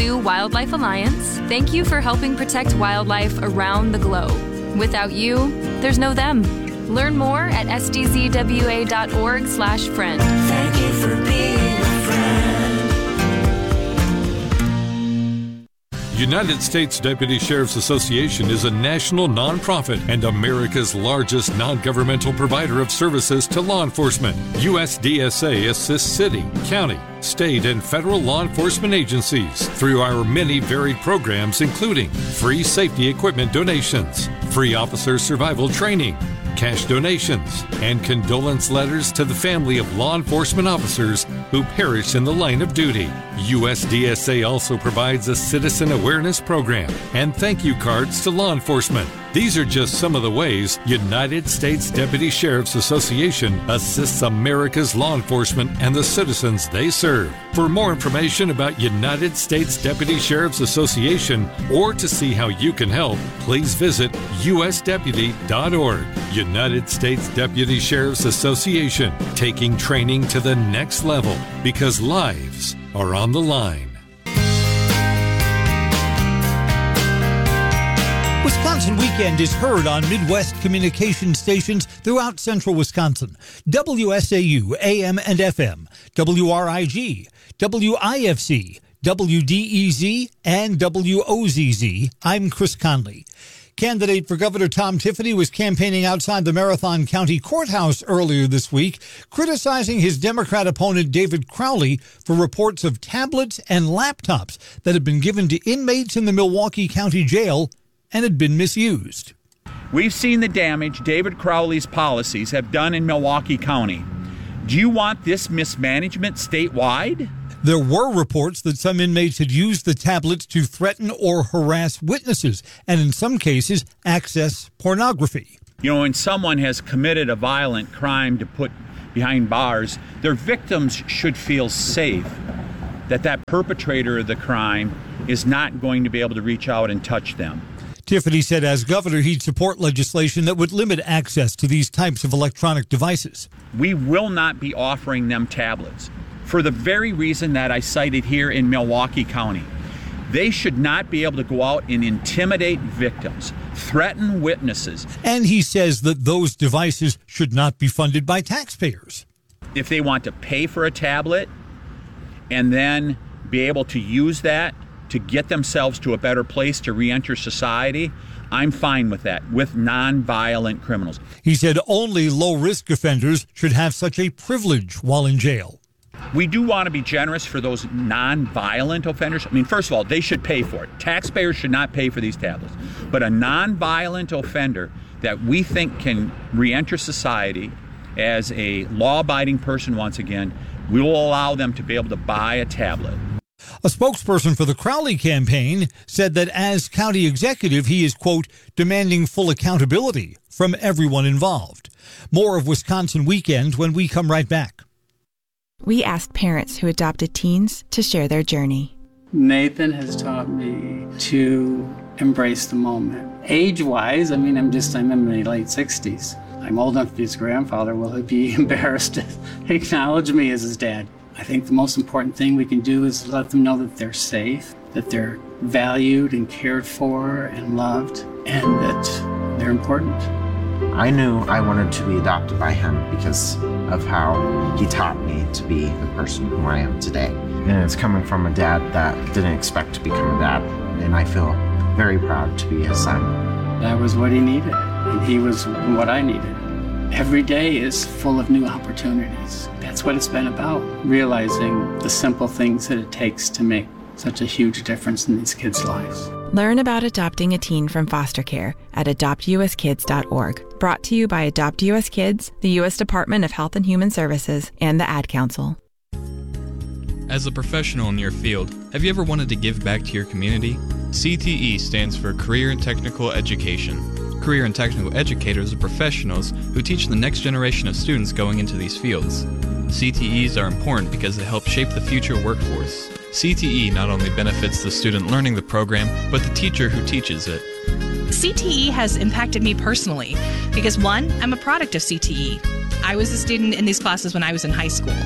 Zoo Wildlife Alliance, thank you for helping protect wildlife around the globe. Without you, there's no them. Learn more at sdzwa.org/friend. Thank you for being a friend. United States Deputy Sheriff's Association is a national nonprofit and America's largest non-governmental provider of services to law enforcement. USDSA assists city, county, state, and federal law enforcement agencies through our many varied programs, including free safety equipment donations, free officer survival training, cash donations, and condolence letters to the family of law enforcement officers who perished in the line of duty. USDSA also provides a citizen awareness program and thank you cards to law enforcement. These are just some of the ways United States Deputy Sheriff's Association assists America's law enforcement and the citizens they serve. For more information about United States Deputy Sheriff's Association or to see how you can help, please visit usdeputy.org. United States Deputy Sheriff's Association, taking training to the next level because lives are on the line. Wisconsin Weekend is heard on Midwest communication stations throughout central Wisconsin. WSAU, AM and FM, WRIG, WIFC, WDEZ, and WOZZ. I'm Chris Conley. Candidate for Governor Tom Tiffany was campaigning outside the Marathon County Courthouse earlier this week, criticizing his Democrat opponent David Crowley for reports of tablets and laptops that had been given to inmates in the Milwaukee County Jail and had been misused. We've seen the damage David Crowley's policies have done in Milwaukee County. Do you want this mismanagement statewide? There were reports that some inmates had used the tablets to threaten or harass witnesses, and in some cases, access pornography. You know, when someone has committed a violent crime to put behind bars, their victims should feel safe that that perpetrator of the crime is not going to be able to reach out and touch them. Tiffany said as governor, he'd support legislation that would limit access to these types of electronic devices. We will not be offering them tablets for the very reason that I cited here in Milwaukee County. They should not be able to go out and intimidate victims, threaten witnesses. And he says that those devices should not be funded by taxpayers. If they want to pay for a tablet and then be able to use that to get themselves to a better place to reenter society, I'm fine with that, with nonviolent criminals. He said only low-risk offenders should have such a privilege while in jail. We do want to be generous for those nonviolent offenders. I mean, first of all, they should pay for it. Taxpayers should not pay for these tablets. But a nonviolent offender that we think can reenter society as a law-abiding person once again, we will allow them to be able to buy a tablet. A spokesperson for the Crowley campaign said that as county executive, he is, quote, demanding full accountability from everyone involved. More of Wisconsin Weekend when we come right back. We asked parents who adopted teens to share their journey. Nathan has taught me to embrace the moment. Age-wise, I'm in my late 60s. I'm old enough to be his grandfather. Will he be embarrassed to acknowledge me as his dad? I think the most important thing we can do is let them know that they're safe, that they're valued and cared for and loved, and that they're important. I knew I wanted to be adopted by him because of how he taught me to be the person who I am today. And it's coming from a dad that didn't expect to become a dad, and I feel very proud to be his son. That was what he needed, and he was what I needed. Every day is full of new opportunities. That's what it's been about, realizing the simple things that it takes to make such a huge difference in these kids' lives. Learn about adopting a teen from foster care at adoptuskids.org. Brought to you by Adopt U.S. Kids, the U.S. Department of Health and Human Services, and the Ad Council. As a professional in your field, have you ever wanted to give back to your community? CTE stands for Career and Technical Education. Career and technical educators are professionals who teach the next generation of students going into these fields. CTEs are important because they help shape the future workforce. CTE not only benefits the student learning the program, but the teacher who teaches it. CTE has impacted me personally because, one, I'm a product of CTE. I was a student in these classes when I was in high school.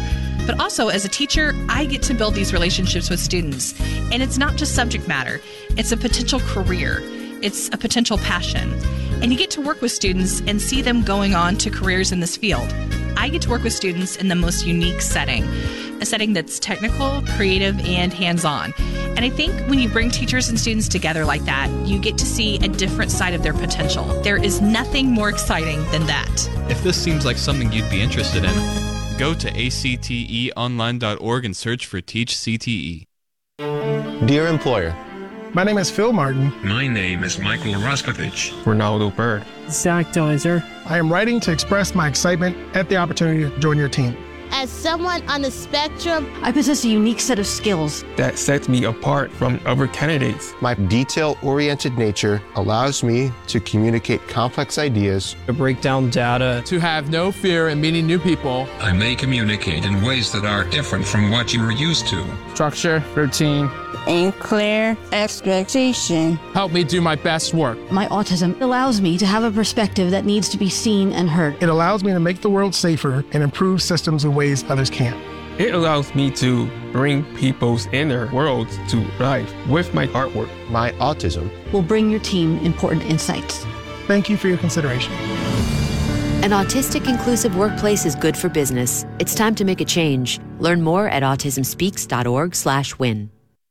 But also, as a teacher, I get to build these relationships with students. And it's not just subject matter. It's a potential career. It's a potential passion. And you get to work with students and see them going on to careers in this field. I get to work with students in the most unique setting, a setting that's technical, creative, and hands-on. And I think when you bring teachers and students together like that, you get to see a different side of their potential. There is nothing more exciting than that. If this seems like something you'd be interested in, go to acteonline.org and search for Teach CTE. Dear employer, my name is Phil Martin. My name is Michael Raskovich. Ronaldo Bird. Zach Deiser. I am writing to express my excitement at the opportunity to join your team. As someone on the spectrum, I possess a unique set of skills that sets me apart from other candidates. My detail-oriented nature allows me to communicate complex ideas, to break down data, to have no fear in meeting new people. I may communicate in ways that are different from what you are used to. Structure, routine, and clear expectation. Help me do my best work. My autism allows me to have a perspective that needs to be seen and heard. It allows me to make the world safer and improve systems in ways others can't. It allows me to bring people's inner worlds to life with my artwork. My autism will bring your team important insights. Thank you for your consideration. An autistic inclusive workplace is good for business. It's time to make a change. Learn more at autismspeaks.org/win.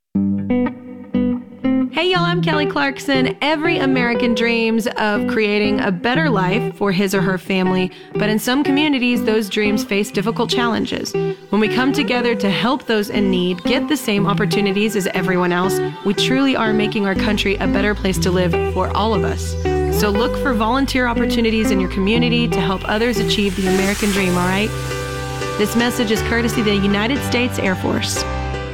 Hey y'all, I'm Kelly Clarkson. Every American dreams of creating a better life for his or her family, but in some communities, those dreams face difficult challenges. When we come together to help those in need get the same opportunities as everyone else, we truly are making our country a better place to live for all of us. So look for volunteer opportunities in your community to help others achieve the American dream, all right? This message is courtesy of the United States Air Force.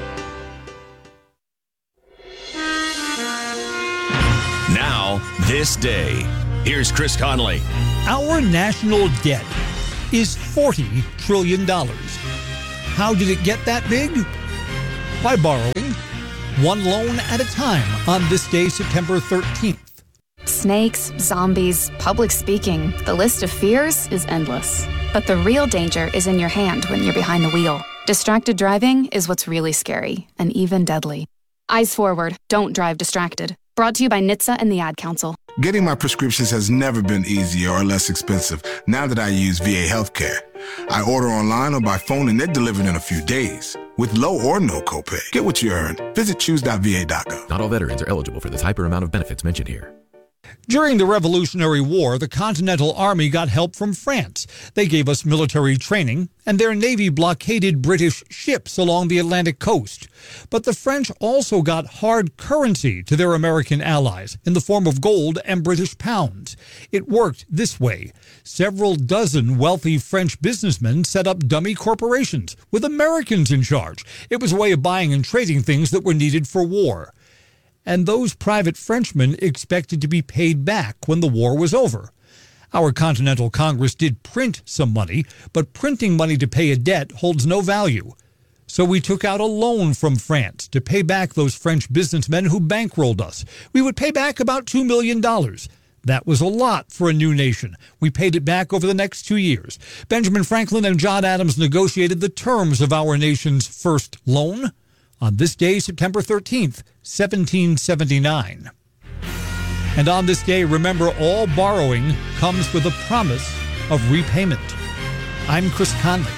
Now, this day. Here's Chris Conley. Our national debt is $40 trillion. How did it get that big? By borrowing one loan at a time on this day, September 13th. Snakes, zombies, public speaking, the list of fears is endless. But the real danger is in your hand when you're behind the wheel. Distracted driving is what's really scary and even deadly. Eyes forward, don't drive distracted. Brought to you by NHTSA and the Ad Council. Getting my prescriptions has never been easier or less expensive now that I use VA Healthcare. I order online or by phone and they're delivered in a few days with low or no copay. Get what you earn. Visit choose.va.gov. Not all veterans are eligible for the type or amount of benefits mentioned here. During the Revolutionary War, the Continental Army got help from France. They gave us military training, and their Navy blockaded British ships along the Atlantic coast. But the French also got hard currency to their American allies in the form of gold and British pounds. It worked this way. Several dozen wealthy French businessmen set up dummy corporations with Americans in charge. It was a way of buying and trading things that were needed for war. And those private Frenchmen expected to be paid back when the war was over. Our Continental Congress did print some money, but printing money to pay a debt holds no value. So we took out a loan from France to pay back those French businessmen who bankrolled us. We would pay back about $2 million. That was a lot for a new nation. We paid it back over the next 2 years. Benjamin Franklin and John Adams negotiated the terms of our nation's first loan on this day, September 13th, 1779. And on this day, remember, all borrowing comes with a promise of repayment. I'm Chris Conley.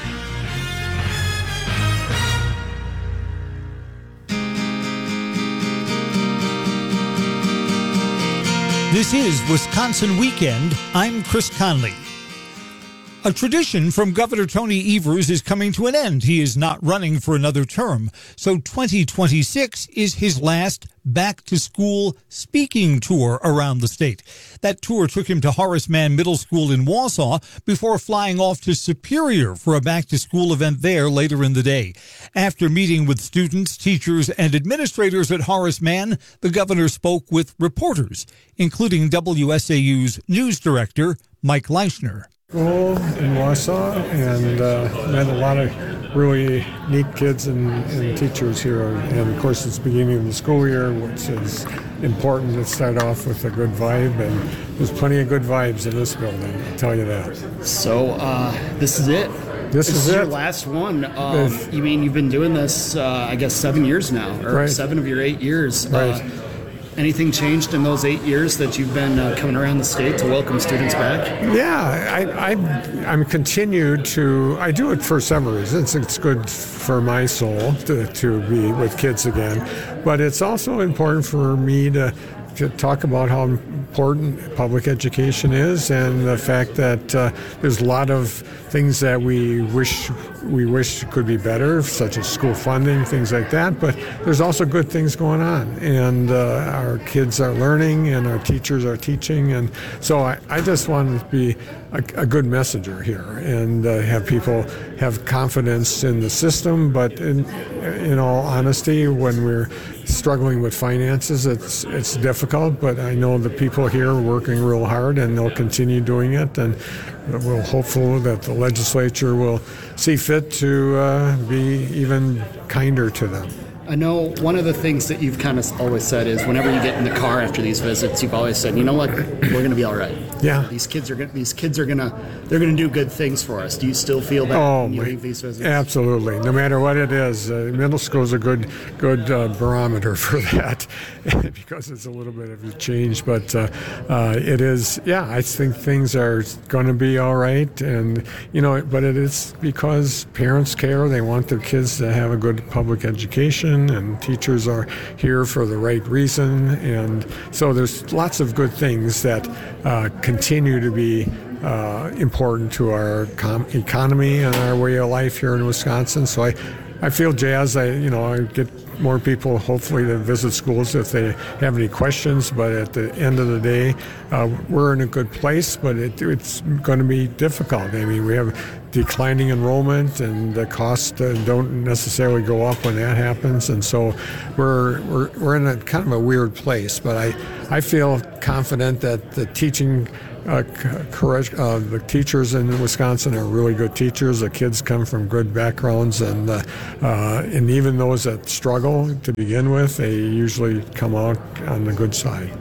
This is Wisconsin Weekend. I'm Chris Conley. A tradition from Governor Tony Evers is coming to an end. He is not running for another term. So 2026 is his last back-to-school speaking tour around the state. That tour took him to Horace Mann Middle School in Wausau before flying off to Superior for a back-to-school event there later in the day. After meeting with students, teachers, and administrators at Horace Mann, the governor spoke with reporters, including WSAU's news director, Mike Leischner. School in Wausau and met a lot of really neat kids and teachers here. And of course, it's the beginning of the school year, which is important to start off with a good vibe. And there's plenty of good vibes in this building, I'll tell you that. So this is it. this is your it. last one. You mean you've been doing this, I guess, 7 years now, or Right. 7 of your 8 years. Right. Anything changed in those 8 years that you've been coming around the state to welcome students back? Yeah, I'm continued to. I do it for several reasons. It's good for my soul to be with kids again, but it's also important for me to talk about how important public education is, and the fact that there's a lot of things that we wish could be better, such as school funding, things like that. But there's also good things going on, and our kids are learning, and our teachers are teaching, and so I just want to be a good messenger here, and have people have confidence in the system. But in all honesty, when we're struggling with finances, it's difficult, but I know the people here are working real hard, and they'll continue doing it, and we're hopeful that the legislature will see fit to be even kinder to them. I know one of the things that you've kind of always said is whenever you get in the car after these visits, you've always said, you know what, we're going to be all right. Yeah. They're going to do good things for us. Do you still feel that when you leave these visits? Absolutely. No matter what it is, middle school is a good barometer for that because it's a little bit of a change. But it is, I think things are going to be all right. And, but it is because parents care. They want their kids to have a good public education, and teachers are here for the right reason. And so there's lots of good things that continue to be important to our economy and our way of life here in Wisconsin. So I feel jazzed. I get more people hopefully to visit schools if they have any questions. But at the end of the day, we're in a good place, but it's going to be difficult. I mean, we have declining enrollment, and the costs don't necessarily go up when that happens, and so we're in a kind of a weird place. But I feel confident that the teaching the teachers in Wisconsin are really good teachers. The kids come from good backgrounds, and even those that struggle to begin with, they usually come out on the good side.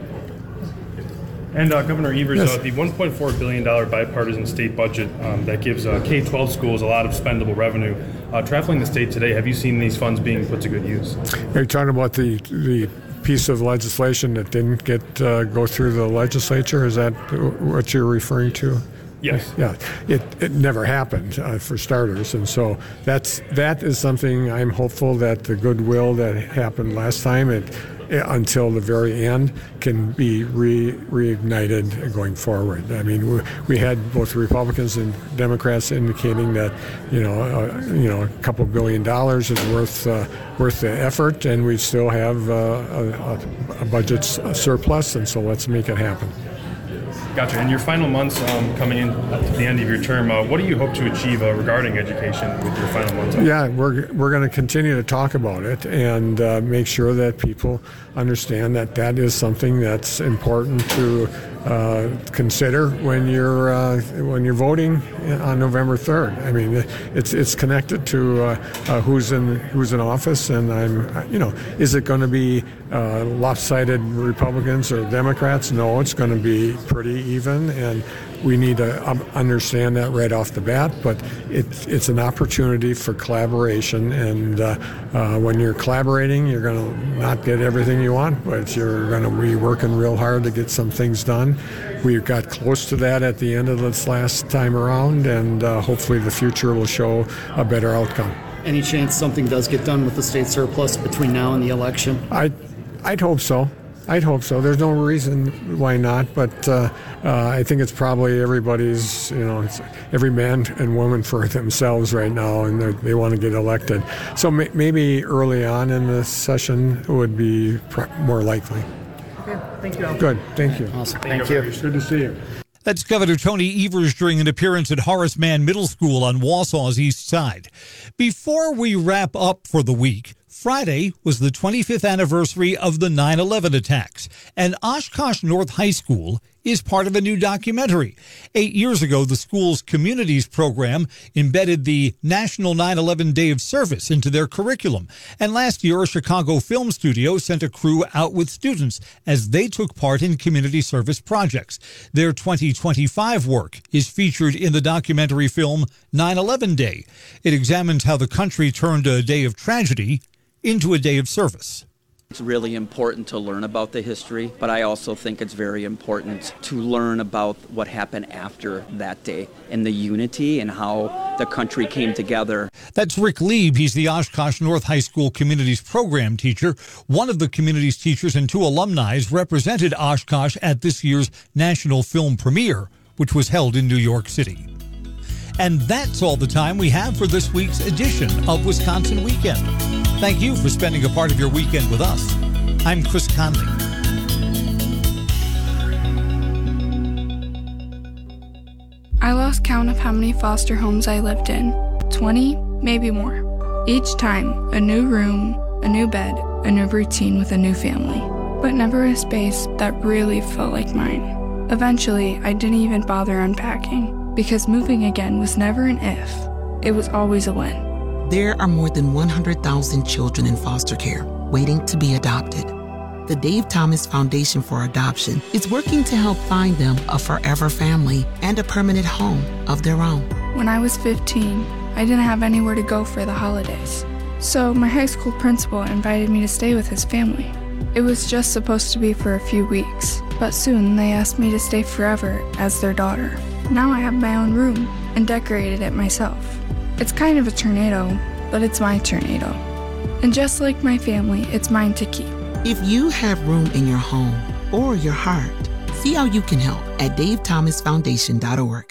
And Governor Evers, Yes. the $1.4 billion bipartisan state budget that gives K-12 schools a lot of spendable revenue. Traveling the state today, have you seen these funds being put to good use? Are you talking about the piece of legislation that didn't go through the legislature? Is that what you're referring to? Yes. Yeah, it never happened for starters, and so that is something I'm hopeful that the goodwill that happened last time until the very end can be reignited going forward. I mean, we had both Republicans and Democrats indicating that a couple $1 billion is worth the effort, and we still have a budget surplus, and so let's make it happen. Gotcha. In your final months coming in at the end of your term, what do you hope to achieve regarding education with your final months? Yeah, we're going to continue to talk about it and make sure that people understand that is something that's important to consider when you're voting on November 3rd. I mean, it's connected to who's in office, and is it going to be lopsided Republicans or Democrats? No, it's going to be pretty even, and we need to understand that right off the bat. But it's an opportunity for collaboration, and when you're collaborating, you're going to not get everything you want, but you're going to be working real hard to get some things done. We got close to that at the end of this last time around, and hopefully the future will show a better outcome. Any chance something does get done with the state surplus between now and the election? I'd hope so. There's no reason why not, but I think it's probably everybody's, it's every man and woman for themselves right now, and they want to get elected. So maybe early on in the session would be more likely. Okay, thank you. Good, thank you. Awesome, thank you. Good to see you. That's Governor Tony Evers during an appearance at Horace Mann Middle School on Wausau's East Side. Before we wrap up for the week, Friday was the 25th anniversary of the 9/11 attacks, and Oshkosh North High School is part of a new documentary. 8 years ago, the school's Communities program embedded the National 9/11 Day of Service into their curriculum. And last year, a Chicago film studio sent a crew out with students as they took part in community service projects. Their 2025 work is featured in the documentary film 9/11 Day. It examines how the country turned a day of tragedy into a day of service. It's really important to learn about the history, but I also think it's very important to learn about what happened after that day and the unity and how the country came together. That's Rick Lieb. He's the Oshkosh North High School Communities Program teacher. One of the communities teachers and two alumni represented Oshkosh at this year's National Film Premiere, which was held in New York City. And that's all the time we have for this week's edition of Wisconsin Weekend. Thank you for spending a part of your weekend with us. I'm Chris Conley. I lost count of how many foster homes I lived in. 20, maybe more. Each time, a new room, a new bed, a new routine with a new family. But never a space that really felt like mine. Eventually, I didn't even bother unpacking, because moving again was never an if. It was always a when. There are more than 100,000 children in foster care waiting to be adopted. The Dave Thomas Foundation for Adoption is working to help find them a forever family and a permanent home of their own. When I was 15, I didn't have anywhere to go for the holidays. So my high school principal invited me to stay with his family. It was just supposed to be for a few weeks, but soon they asked me to stay forever as their daughter. Now I have my own room and decorated it myself. It's kind of a tornado, but it's my tornado. And just like my family, it's mine to keep. If you have room in your home or your heart, see how you can help at davethomasfoundation.org.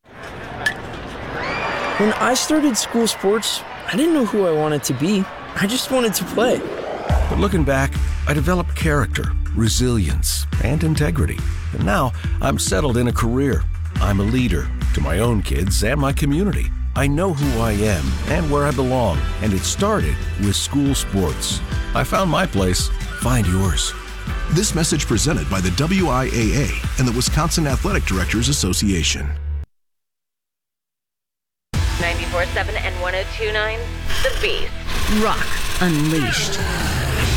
When I started school sports, I didn't know who I wanted to be. I just wanted to play. But looking back, I developed character, resilience, and integrity. And now I'm settled in a career. I'm a leader to my own kids and my community. I know who I am and where I belong, and it started with school sports. I found my place. Find yours. This message presented by the WIAA and the Wisconsin Athletic Directors Association. 94.7 and 102.9, The Beast. Rock Unleashed.